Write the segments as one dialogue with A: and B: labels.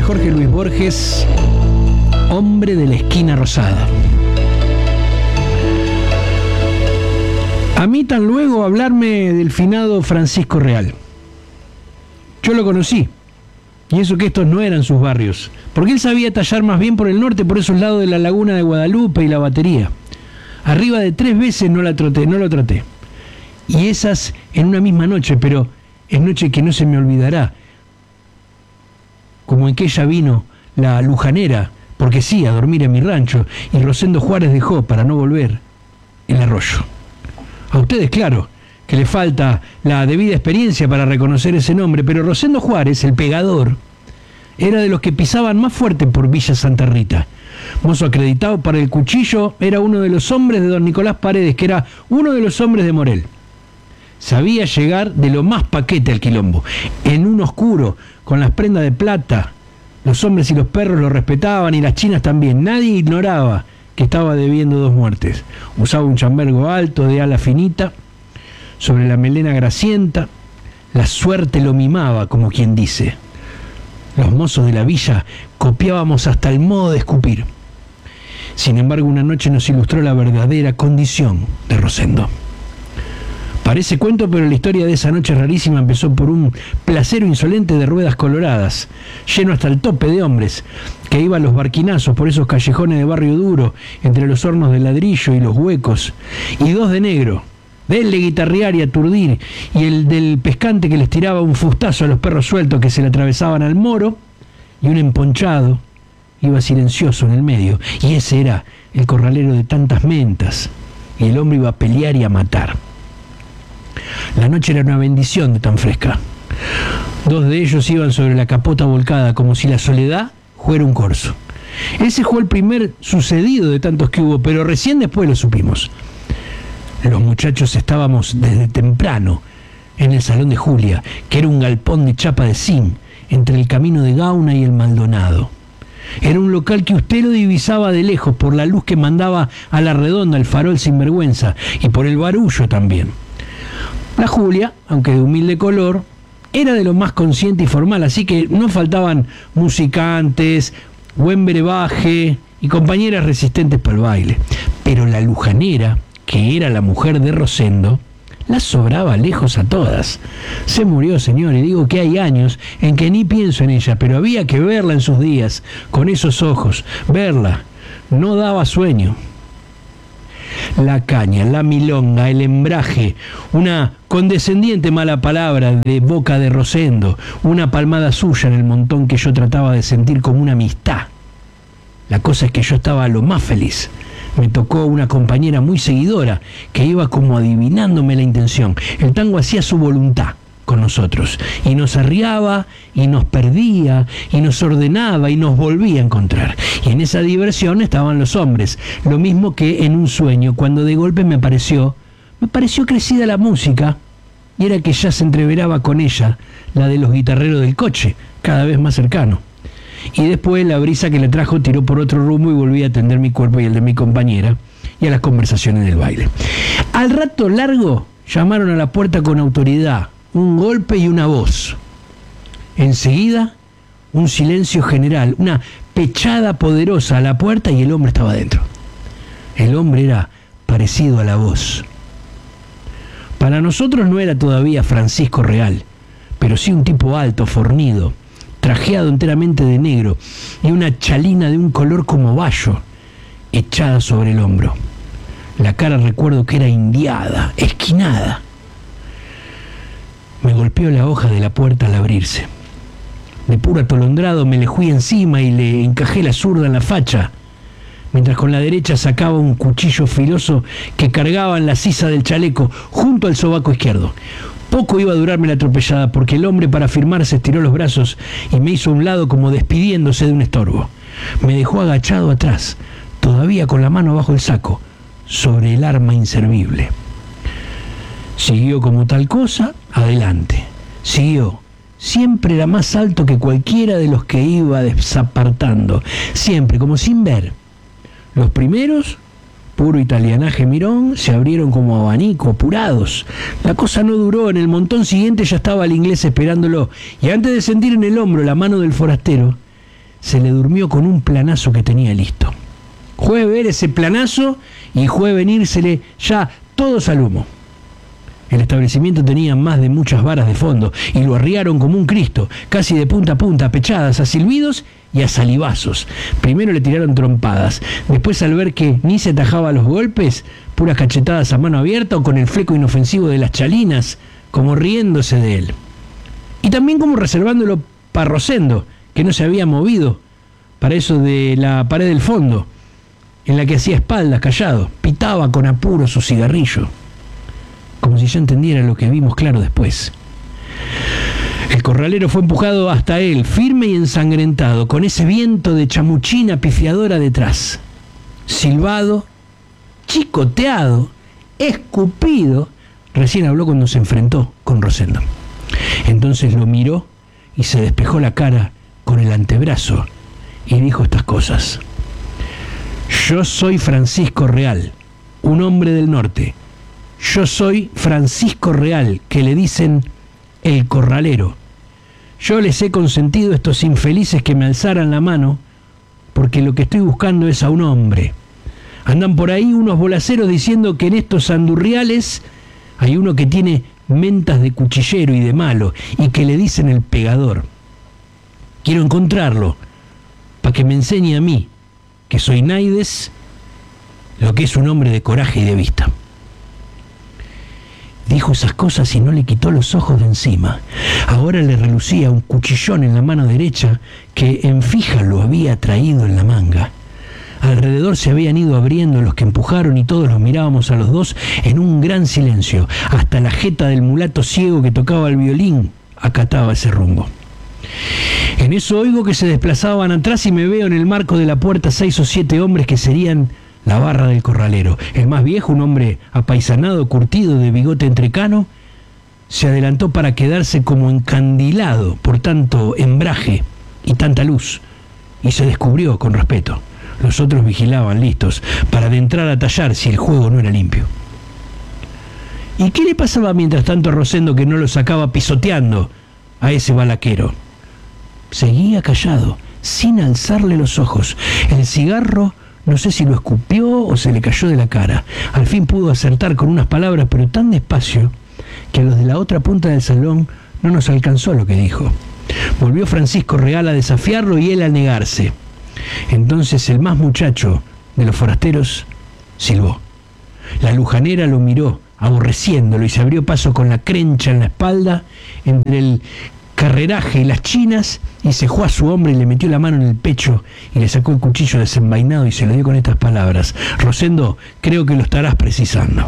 A: Jorge Luis Borges, Hombre de la Esquina Rosada. A mí tan luego hablarme del finado Francisco Real. Yo lo conocí, y eso que estos no eran sus barrios, porque él sabía tallar más bien por el norte, por esos lados de la laguna de Guadalupe y la Batería. Arriba de 3 veces no lo traté. Y esas en una misma noche, pero es noche que no se me olvidará. Como en que ella vino la lujanera, porque sí, a dormir en mi rancho, y Rosendo Juárez dejó, para no volver, el arroyo. A ustedes, claro, que les falta la debida experiencia para reconocer ese nombre, pero Rosendo Juárez, el pegador, era de los que pisaban más fuerte por Villa Santa Rita. Mozo acreditado para el cuchillo, era uno de los hombres de don Nicolás Paredes, que era uno de los hombres de Morel. Sabía llegar de lo más paquete al quilombo. En un oscuro, con las prendas de plata, los hombres y los perros lo respetaban y las chinas también. Nadie ignoraba que estaba debiendo 2 muertes. Usaba un chambergo alto de ala finita, sobre la melena grasienta. La suerte lo mimaba, como quien dice. Los mozos de la villa copiábamos hasta el modo de escupir. Sin embargo, una noche nos ilustró la verdadera condición de Rosendo. Parece cuento, pero la historia de esa noche rarísima empezó por un placero insolente de ruedas coloradas, lleno hasta el tope de hombres, que iba a los barquinazos por esos callejones de barrio duro, entre los hornos de ladrillo y los huecos, y 2 de negro, del de guitarrear y aturdir, y el del pescante que les tiraba un fustazo a los perros sueltos que se le atravesaban al moro, y un emponchado iba silencioso en el medio, y ese era el corralero de tantas mentas, y el hombre iba a pelear y a matar. La noche era una bendición de tan fresca. 2 de ellos iban sobre la capota volcada, como si la soledad fuera un corso. Ese fue el primer sucedido de tantos que hubo, pero recién después lo supimos. Los muchachos estábamos desde temprano en el salón de Julia, que era un galpón de chapa de zinc, entre el camino de Gauna y el Maldonado. Era un local que usted lo divisaba de lejos por la luz que mandaba a la redonda el farol sinvergüenza, y por el barullo también. La Julia, aunque de humilde color, era de lo más consciente y formal, así que no faltaban musicantes, buen brebaje y compañeras resistentes para el baile. Pero la lujanera, que era la mujer de Rosendo, la sobraba lejos a todas. Se murió, señor, y digo que hay años en que ni pienso en ella, pero había que verla en sus días, con esos ojos. Verla no daba sueño. La caña, la milonga, el embraje, una condescendiente mala palabra de boca de Rosendo, una palmada suya en el montón que yo trataba de sentir como una amistad. La cosa es que yo estaba a lo más feliz. Me tocó una compañera muy seguidora que iba como adivinándome la intención. El tango hacía su voluntad con nosotros y nos arriaba y nos perdía y nos ordenaba y nos volvía a encontrar, y en esa diversión estaban los hombres, lo mismo que en un sueño, cuando de golpe me pareció crecida la música, y era que ya se entreveraba con ella la de los guitarreros del coche, cada vez más cercano, y después la brisa que le trajo tiró por otro rumbo y volví a atender mi cuerpo y el de mi compañera y a las conversaciones del baile. Al rato largo llamaron a la puerta con autoridad, un golpe y una voz. Enseguida, un silencio general, una pechada poderosa a la puerta y el hombre estaba dentro. El hombre era parecido a la voz. Para nosotros no era todavía Francisco Real, pero sí un tipo alto, fornido, trajeado enteramente de negro y una chalina de un color como bayo, echada sobre el hombro. La cara recuerdo que era indiada, esquinada. Me golpeó la hoja de la puerta al abrirse. De puro atolondrado me le fui encima y le encajé la zurda en la facha, mientras con la derecha sacaba un cuchillo filoso que cargaba en la sisa del chaleco junto al sobaco izquierdo. Poco iba a durarme la atropellada, porque el hombre, para firmarse, estiró los brazos y me hizo a un lado como despidiéndose de un estorbo. Me dejó agachado atrás, todavía con la mano bajo el saco, sobre el arma inservible. Siguió como tal cosa, adelante. Siguió. Siempre era más alto que cualquiera de los que iba desapartando. Siempre, como sin ver. Los primeros, puro italianaje mirón, se abrieron como abanico, apurados. La cosa no duró. En el montón siguiente ya estaba el inglés esperándolo. Y antes de sentir en el hombro la mano del forastero, se le durmió con un planazo que tenía listo. Fue ver ese planazo y fue venírsele ya todos al humo. El establecimiento tenía más de muchas varas de fondo y lo arriaron como un Cristo, casi de punta a punta, a pechadas, a silbidos y a salivazos. Primero le tiraron trompadas, después al ver que ni se atajaba los golpes, puras cachetadas a mano abierta o con el fleco inofensivo de las chalinas, como riéndose de él. Y también como reservándolo para Rosendo, que no se había movido para eso de la pared del fondo, en la que hacía espaldas, callado, pitaba con apuro su cigarrillo, como si ya entendiera lo que vimos claro después. El corralero fue empujado hasta él, firme y ensangrentado, con ese viento de chamuchina pifiadora detrás. Silbado, chicoteado, escupido, recién habló cuando se enfrentó con Rosendo. Entonces lo miró y se despejó la cara con el antebrazo y dijo estas cosas. Yo soy Francisco Real, un hombre del norte. Yo soy Francisco Real, que le dicen el corralero. Yo les he consentido a estos infelices que me alzaran la mano, porque lo que estoy buscando es a un hombre. Andan por ahí unos bolaceros diciendo que en estos andurriales hay uno que tiene mentas de cuchillero y de malo, y que le dicen el pegador. Quiero encontrarlo, para que me enseñe a mí, que soy Naides, lo que es un hombre de coraje y de vista. Dijo esas cosas y no le quitó los ojos de encima. Ahora le relucía un cuchillón en la mano derecha que en fija lo había traído en la manga. Alrededor se habían ido abriendo los que empujaron y todos los mirábamos a los dos en un gran silencio. Hasta la jeta del mulato ciego que tocaba el violín acataba ese rumbo. En eso oigo que se desplazaban atrás y me veo en el marco de la puerta 6 o 7 hombres que serían la barra del corralero. El más viejo, un hombre apaisanado, curtido, de bigote entrecano, se adelantó para quedarse como encandilado por tanto embraje y tanta luz, y se descubrió con respeto. Los otros vigilaban, listos, para adentrar a tallar si el juego no era limpio. ¿Y qué le pasaba mientras tanto a Rosendo, que no lo sacaba pisoteando a ese balaquero? Seguía callado, sin alzarle los ojos. El cigarro, no sé si lo escupió o se le cayó de la cara. Al fin pudo acertar con unas palabras, pero tan despacio que a los de la otra punta del salón no nos alcanzó lo que dijo. Volvió Francisco Real a desafiarlo y él a negarse. Entonces el más muchacho de los forasteros silbó. La lujanera lo miró, aborreciéndolo, y se abrió paso con la crencha en la espalda entre el carreraje y las chinas, y cejó a su hombre y le metió la mano en el pecho y le sacó el cuchillo desenvainado y se lo dio con estas palabras: Rosendo, creo que lo estarás precisando.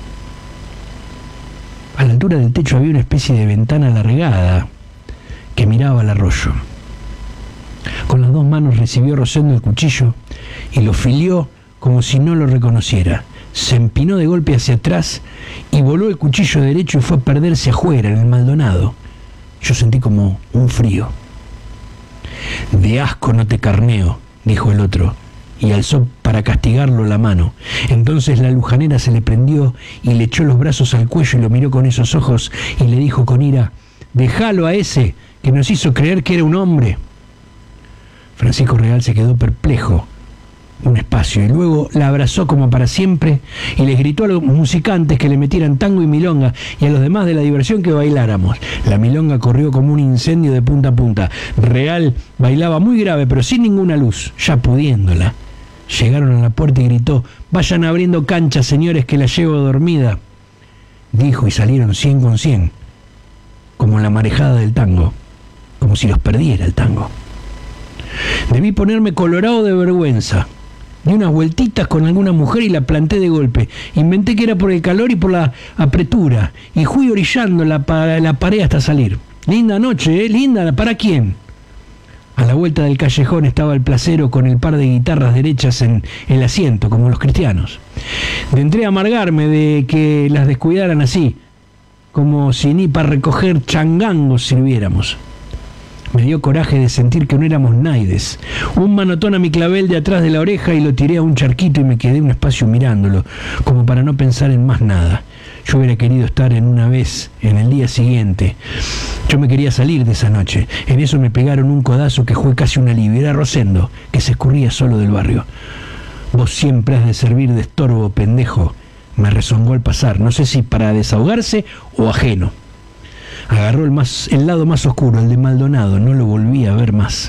A: A la altura del techo había una especie de ventana alargada que miraba al arroyo. Con las dos manos recibió Rosendo el cuchillo y lo filió como si no lo reconociera. Se empinó de golpe hacia atrás y voló el cuchillo derecho y fue a perderse afuera en el Maldonado. Yo sentí como un frío. De asco no te carneo, dijo el otro, y alzó para castigarlo la mano. Entonces la lujanera se le prendió y le echó los brazos al cuello y lo miró con esos ojos y le dijo con ira: déjalo a ese que nos hizo creer que era un hombre. Francisco Real se quedó perplejo un espacio y luego la abrazó como para siempre y les gritó a los musicantes que le metieran tango y milonga y a los demás de la diversión que bailáramos. La milonga corrió como un incendio de punta a punta. Real bailaba muy grave pero sin ninguna luz, ya pudiéndola. Llegaron a la puerta y gritó: vayan abriendo cancha, señores, que la llevo dormida. Dijo, y salieron 100 con 100, como la marejada del tango, como si los perdiera el tango. Debí ponerme colorado de vergüenza. Di unas vueltitas con alguna mujer y la planté de golpe. Inventé que era por el calor y por la apretura. Y fui orillando la pared hasta salir. Linda noche, ¿eh? Linda, ¿para quién? A la vuelta del callejón estaba el placero con el par de guitarras derechas en el asiento, como los cristianos. Entré a amargarme de que las descuidaran así, como si ni para recoger changangos sirviéramos. Me dio coraje de sentir que no éramos Naides. Un manotón a mi clavel de atrás de la oreja y lo tiré a un charquito y me quedé un espacio mirándolo, como para no pensar en más nada. Yo hubiera querido estar en una vez, en el día siguiente, Yo me quería salir de esa noche. En eso me pegaron un codazo que fue casi un alivio. Era Rosendo, que se escurría solo del barrio. Vos siempre has de servir de estorbo, pendejo, me rezongó al pasar. No sé si para desahogarse o ajeno. Agarró el lado más oscuro, el de Maldonado. No lo volví a ver más.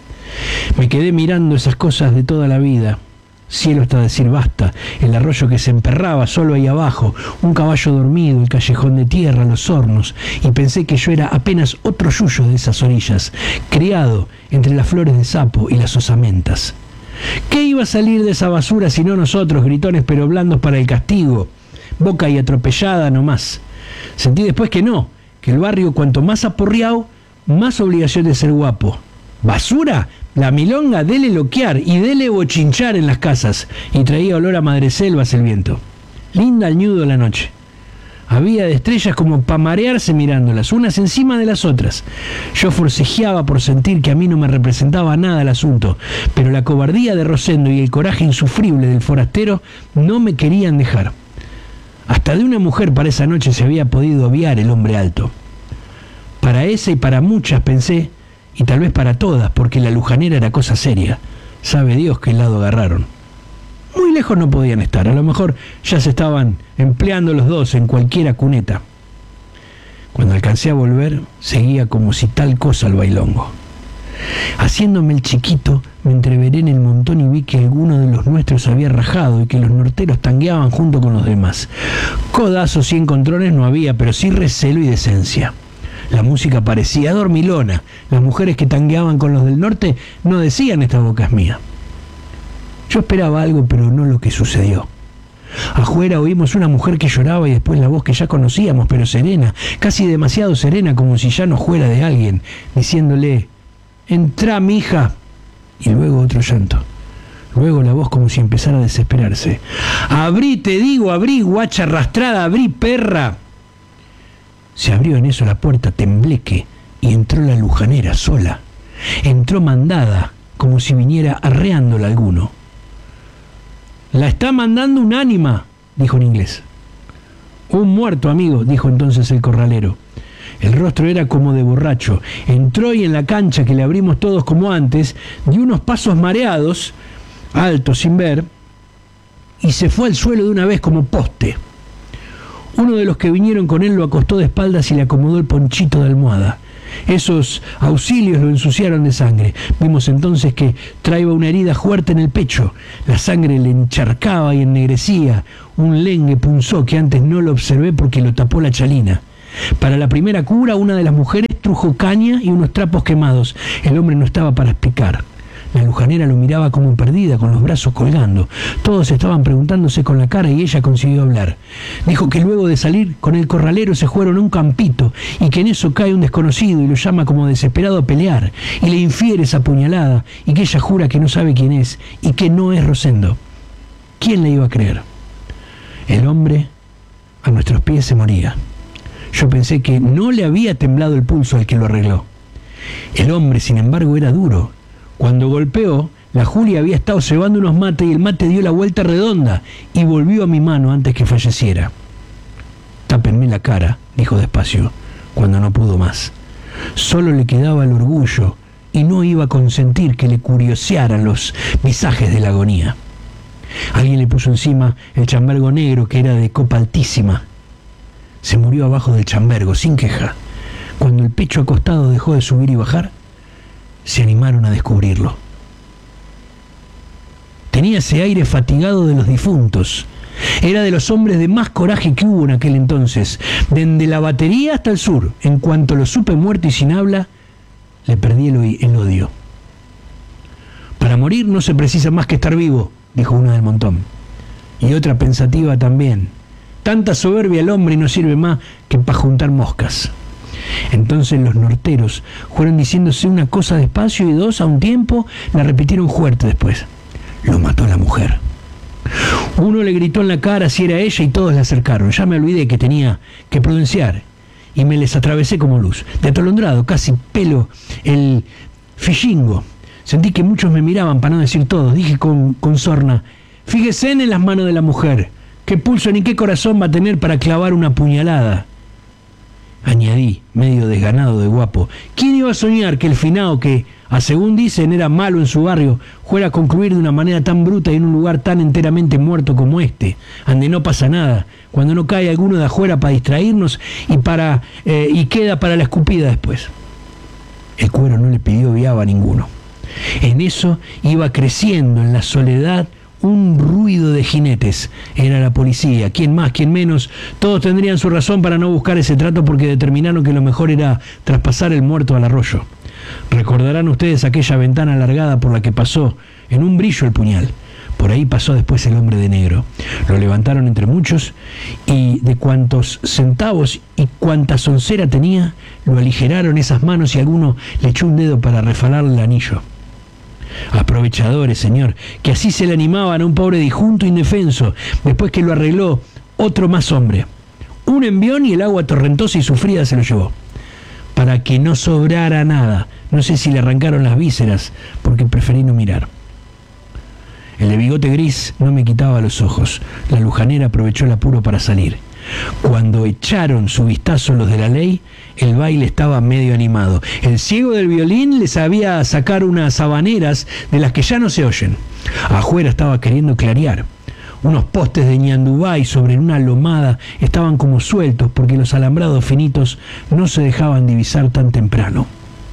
A: Me quedé mirando esas cosas de toda la vida. Cielo hasta decir basta, el arroyo que se emperraba solo ahí abajo, un caballo dormido, el callejón de tierra, los hornos, y pensé que yo era apenas otro yuyo de esas orillas, criado entre las flores de sapo y las osamentas. ¿Qué iba a salir de esa basura sino nosotros, gritones pero blandos para el castigo? Boca y atropellada nomás. Sentí después que no, que el barrio cuanto más aporreado, más obligación de ser guapo. ¿Basura? La milonga, dele loquear y dele bochinchar en las casas. Y traía olor a madreselvas el viento. Linda al ñudo la noche. Había de estrellas como pa' marearse mirándolas, unas encima de las otras. Yo forcejeaba por sentir que a mí no me representaba nada el asunto, pero la cobardía de Rosendo y el coraje insufrible del forastero no me querían dejar. Hasta de una mujer para esa noche se había podido obviar el hombre alto. Para esa y para muchas pensé, y tal vez para todas, porque la lujanera era cosa seria. Sabe Dios qué lado agarraron. Muy lejos no podían estar, a lo mejor ya se estaban empleando los dos en cualquiera cuneta. Cuando alcancé a volver, seguía como si tal cosa al bailongo. Haciéndome el chiquito, me entreveré en el montón y vi que alguno de los nuestros había rajado y que los norteros tangueaban junto con los demás. Codazos y encontrones no había, pero sí recelo y decencia. La música parecía dormilona. Las mujeres que tangueaban con los del norte no decían esta boca es mía. Yo esperaba algo, pero no lo que sucedió. Afuera oímos una mujer que lloraba y después la voz que ya conocíamos, pero serena, casi demasiado serena, como si ya no fuera de alguien, diciéndole, «Entrá, mija», y luego otro llanto. Luego la voz como si empezara a desesperarse. «Abrí, te digo, abrí, guacha arrastrada, abrí, perra». Se abrió en eso la puerta tembleque y entró la lujanera sola. Entró mandada, como si viniera arreándola alguno. «La está mandando un ánima», dijo en inglés. «Un muerto, amigo», dijo entonces el corralero. El rostro era como de borracho. Entró y en la cancha que le abrimos todos como antes, dio unos pasos mareados, altos sin ver, y se fue al suelo de una vez como poste. Uno de los que vinieron con él lo acostó de espaldas y le acomodó el ponchito de almohada. Esos auxilios lo ensuciaron de sangre. Vimos entonces que traía una herida fuerte en el pecho. La sangre le encharcaba y ennegrecía. Un lengue punzó que antes no lo observé porque lo tapó la chalina. Para la primera cura, una de las mujeres trujo caña y unos trapos quemados. El hombre no estaba para explicar. La lujanera lo miraba como perdida, con los brazos colgando. Todos estaban preguntándose con la cara y ella consiguió hablar. Dijo que luego de salir con el corralero se fueron a un campito y que en eso cae un desconocido y lo llama como desesperado a pelear y le infiere esa puñalada y que ella jura que no sabe quién es y que no es Rosendo. ¿Quién le iba a creer? El hombre a nuestros pies se moría. Yo pensé que no le había temblado el pulso al que lo arregló. El hombre, sin embargo, era duro. Cuando golpeó, la Julia había estado cebando unos mates y el mate dio la vuelta redonda y volvió a mi mano antes que falleciera. «Tápenme la cara», dijo despacio, cuando no pudo más. Solo le quedaba el orgullo y no iba a consentir que le curiosearan los visajes de la agonía. Alguien le puso encima el chambergo negro que era de copa altísima. Se murió abajo del chambergo, sin queja. Cuando el pecho acostado dejó de subir y bajar, se animaron a descubrirlo. Tenía ese aire fatigado de los difuntos. Era de los hombres de más coraje que hubo en aquel entonces. Desde la batería hasta el sur, en cuanto lo supe muerto y sin habla, le perdí el odio. «Para morir no se precisa más que estar vivo», dijo una del montón. Y otra pensativa también. «Tanta soberbia el hombre y no sirve más que para juntar moscas». Entonces los norteros fueron diciéndose una cosa despacio y dos a un tiempo la repitieron fuerte después. «Lo mató la mujer». Uno le gritó en la cara si era ella y todos la acercaron. Ya me olvidé que tenía que prudenciar y me les atravesé como luz. De atolondrado, casi pelo el fichingo. Sentí que muchos me miraban, para no decir todos. Dije con sorna: «Fíjese en las manos de la mujer. ¿Qué pulso ni qué corazón va a tener para clavar una puñalada?» añadí, medio desganado de guapo. ¿Quién iba a soñar que el finado que, a según dicen, era malo en su barrio, fuera a concluir de una manera tan bruta y en un lugar tan enteramente muerto como este, donde no pasa nada, cuando no cae alguno de afuera para distraernos y queda para la escupida después? El cuero no le pidió viaba a ninguno. En eso iba creciendo en la soledad un ruido de jinetes. Era la policía. Quién más, quién menos. Todos tendrían su razón para no buscar ese trato, porque determinaron que lo mejor era traspasar el muerto al arroyo. Recordarán ustedes aquella ventana alargada por la que pasó en un brillo el puñal. Por ahí pasó después el hombre de negro. Lo levantaron entre muchos y de cuantos centavos y cuanta soncera tenía, lo aligeraron esas manos y alguno le echó un dedo para refalarle el anillo. Aprovechadores, señor, que así se le animaban a un pobre disjunto indefenso, después que lo arregló otro más hombre. Un envión y el agua torrentosa y sufrida se lo llevó. Para que no sobrara nada. No sé si le arrancaron las vísceras, porque preferí no mirar. El de bigote gris no me quitaba los ojos. La lujanera aprovechó el apuro para salir. Cuando echaron su vistazo los de la ley, el baile estaba medio animado. El ciego del violín les sabía sacar unas habaneras de las que ya no se oyen. Afuera estaba queriendo clarear. Unos postes de ñandubay sobre una lomada estaban como sueltos porque los alambrados finitos no se dejaban divisar tan temprano.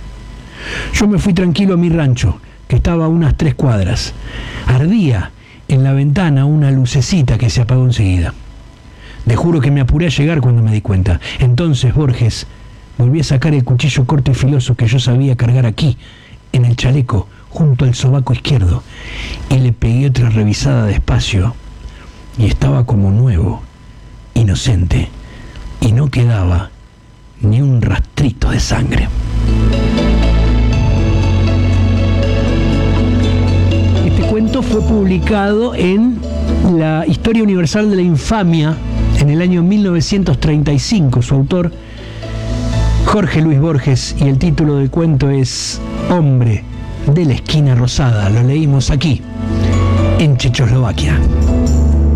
A: Yo me fui tranquilo a mi rancho, que estaba a unas 3 cuadras. Ardía en la ventana una lucecita que se apagó enseguida. Te juro que me apuré a llegar cuando me di cuenta. Entonces, Borges, volví a sacar el cuchillo corto y filoso que yo sabía cargar aquí, en el chaleco, junto al sobaco izquierdo, y le pegué otra revisada despacio, y estaba como nuevo, inocente, y no quedaba ni un rastrito de sangre. Este cuento fue publicado en la Historia Universal de la Infamia en el año 1935. Su autor, Jorge Luis Borges, y el título del cuento es Hombre de la Esquina Rosada. Lo leímos aquí, en Checoslovaquia.